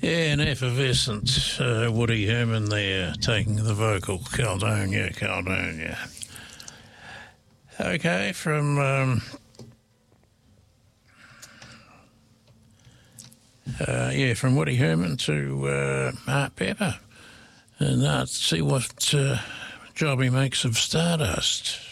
Yeah, an effervescent Woody Herman there, taking the vocal. Caledonia, Caledonia. Okay, from from Woody Herman to Art Pepper, and let's see what job he makes of Stardust.